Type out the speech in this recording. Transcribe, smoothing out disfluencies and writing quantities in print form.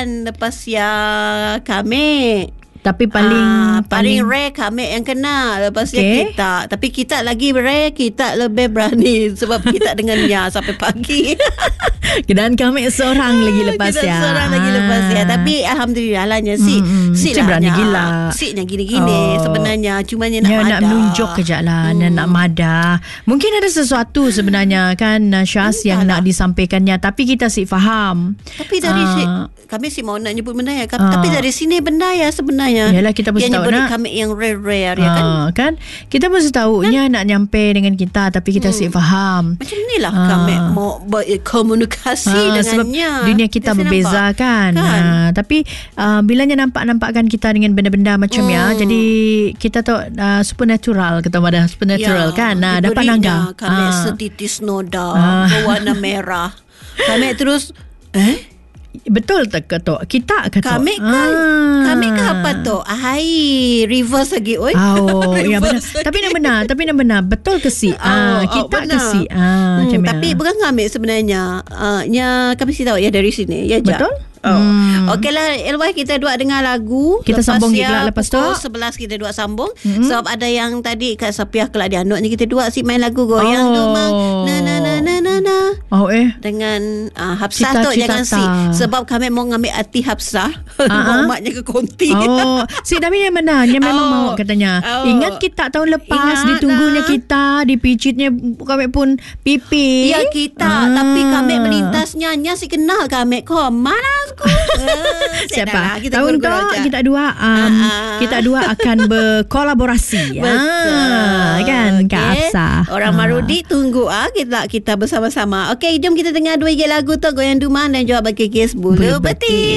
kan lepas yang kami. Tapi paling rare kami yang kena. Lepas kita. Tapi kita lagi rare, kita lebih berani sebab kita dengannya sampai pagi. Dan kami seorang lagi lepas kita ya. Seorang lagi lepas ya. Tapi alhamdulillah lahnya si berani gila. Siknya gini-gini sebenarnya. Cuma nak madah. Nak menunjuk kejap lah. Nak madah. Mungkin ada sesuatu sebenarnya kan Syaz yang nak disampaikannya. Tapi kita faham. Tapi dari kami mau nak nyebut benda ya. Tapi dari sini benda ya sebenarnya. Yalah, kita mesti tahu nak kami yang rare ya kan kita mesti tahunya nak nyampe dengan kita. Tapi kita faham. Macam inilah kami mau berkomunikasi dengannya. Sebab dunia kita berbeza kan. Tapi bilanya nampak-nampakkan kita dengan benda-benda macam ya. Jadi kita tahu supernatural. Kita ada supernatural kan. Dapat nanggap kami setitis noda berwarna merah. Kami terus betul tak ketok kita ketok kami kan apa tu reverse lagi ya benar tapi nak benar betul ke si kita ke si tapi bukan kami sebenarnya kami sih tahu ya dari sini ya betul. Okeylah Elwah, kita dua dengar lagu. Kita sambung juga lepas tu. 11 kita dua sambung. Sebab ada yang tadi Kak Sapiah kelak dia anaknya kita dua main lagu goyang lumang na dengan Hafsah tu jangan si. Sebab kami mau ngambil hati Hafsah. Maknya ke konti. Si Dami yang mana? Yang memang mau katanya. Ingat kita tahun lepas ditunggunya kita, dipicitnya kami pun pipi. Ya kita, tapi kami melintasnya si kenal kami kok. Mana siapa? Tahun tu kita dua akan berkolaborasi. Kan Kak Hafsah. Orang Marudi tunggu kita bersama-sama. Okey, jom kita dengar 2 lagu tu, Goyang Dumang dan juga Bagi Kes Bulu Betis.